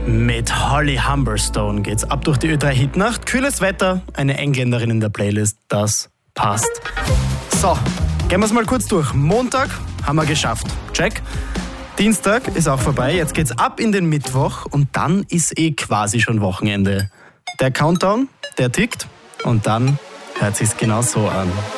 Mit Holly Humberstone geht's ab durch die Ö3 Hitnacht. Kühles Wetter, eine Engländerin in der Playlist, das passt. So, gehen wir's mal kurz durch. Montag haben wir geschafft. Check. Dienstag ist auch vorbei, jetzt geht's ab in den Mittwoch und dann ist quasi schon Wochenende. Der Countdown, der tickt und dann hört sich's genau so an.